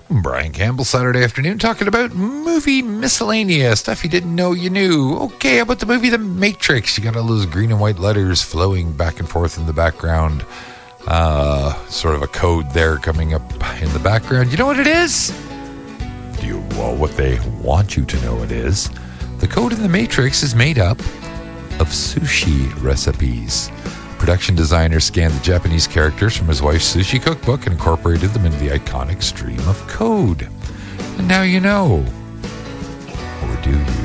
Brian Campbell, Saturday afternoon, talking about movie miscellanea, stuff you didn't know you knew. Okay, how about the movie The Matrix? You got all those green and white letters flowing back and forth in the background. Sort of a code there coming up in the background. You know what it is? Well, what they want you to know it is. The code in The Matrix is made up of sushi recipes. Production designer scanned the Japanese characters from his wife's sushi cookbook and incorporated them into the iconic stream of code. And now you know. Or do you?